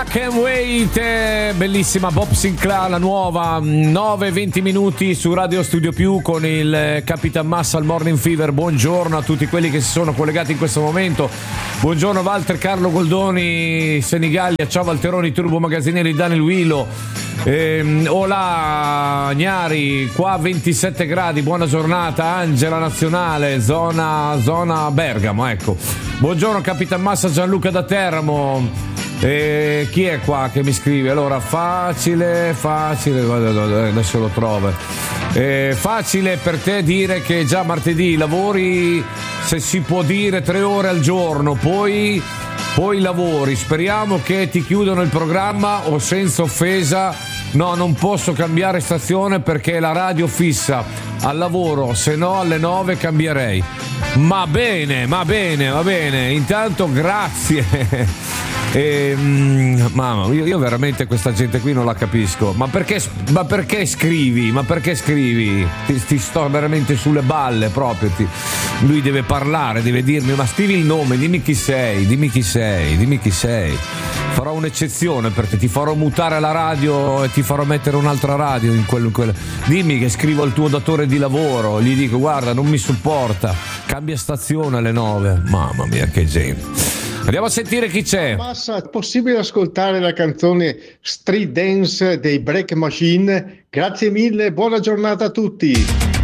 I Can't Wait, bellissima Bob Sinclair, la nuova, 9:20 minuti su Radio Studio Più con il Capitan Massa al Morning Fever. Buongiorno a tutti quelli che si sono collegati in questo momento. Buongiorno Walter Carlo Goldoni, Senigallia, ciao Valteroni, Turbo Magazzinieri, Daniel Wilo. Hola Gnari, qua 27 gradi, buona giornata. Angela Nazionale, zona Bergamo, ecco. Buongiorno Capitan Massa, Gianluca da Teramo. Chi è qua che mi scrive? Allora, facile, adesso lo trovo. Facile per te dire che già martedì lavori, se si può dire, 3 ore al giorno, poi lavori. Speriamo che ti chiudano il programma o, senza offesa, no, non posso cambiare stazione perché è la radio fissa al lavoro, se no alle 9 cambierei. Ma bene, intanto grazie. Mamma, io veramente questa gente qui non la capisco. Ma perché scrivi? Ti sto veramente sulle balle proprio. Lui deve parlare, deve dirmi, ma scrivi il nome, dimmi chi sei. Farò un'eccezione perché ti farò mutare la radio e ti farò mettere un'altra radio in quello. Dimmi che scrivo al tuo datore di lavoro, gli dico guarda, non mi supporta, cambia stazione alle 9. Mamma mia, che gente. Andiamo a sentire chi c'è. Massa, è possibile ascoltare la canzone Street Dance dei Break Machine? Grazie mille, buona giornata a tutti.